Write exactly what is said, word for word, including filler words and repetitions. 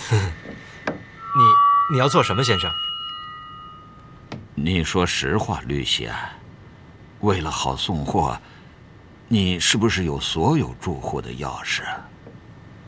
你你要做什么，先生？ 你说实话，吕西安，为了好送货，你是不是有所有住户的钥匙？